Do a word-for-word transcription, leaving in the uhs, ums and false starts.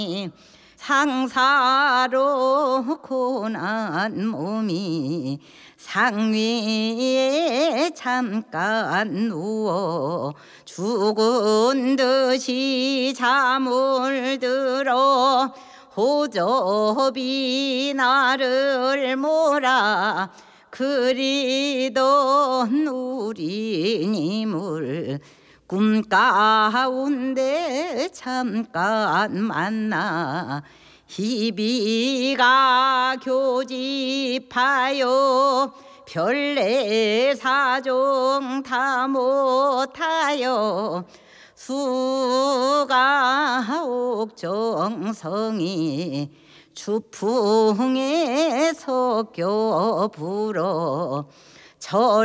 상사로 고난 몸이 상위에 잠깐 누워 죽은 듯이 잠을 들어 호접이 나를 몰아 그리던 우리님을 꿈 가운데 잠깐 만나 희비가 교집하여 별내 사정 다 못하여 수가 옥정성이 추풍에 섞여 불어